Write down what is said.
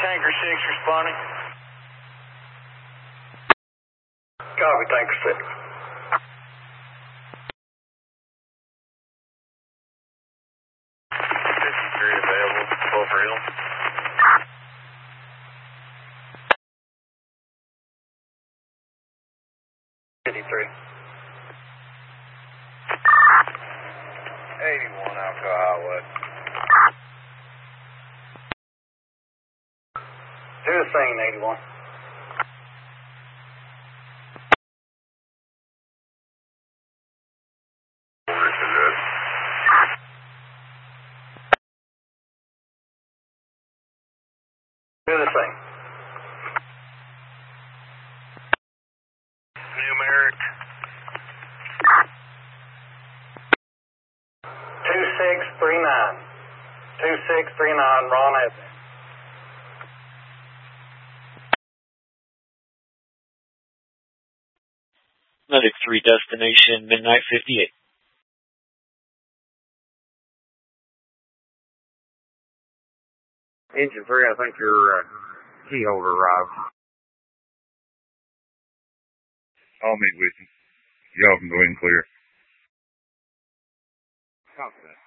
Tanker 6 responding. Copy, Tanker 6. 53 available, Clover Hill. $53. 81 Alcoa Highway. Do the same, 81. Do the same. Numeric. 2639. 2639, Ron Avenue. Medic 3 destination, midnight 58. Engine 3, I think your key holder arrived. I'll meet with you. Y'all can go in clear. Copy that.